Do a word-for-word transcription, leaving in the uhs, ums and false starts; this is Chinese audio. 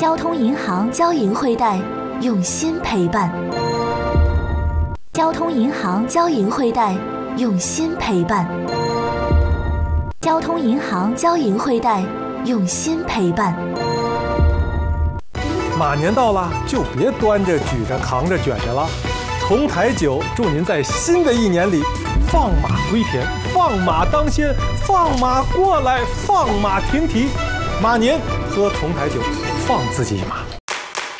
交通银行交银汇贷，用心陪伴。交通银行交银汇贷，用心陪伴。交通银行交银汇贷，用心陪伴。 马年到了，就别端着、举着、扛着、卷着了。同台酒祝您在新的一年里放马归田，放马当先，放马过来，放马停蹄。马年喝同台酒，放自己一马。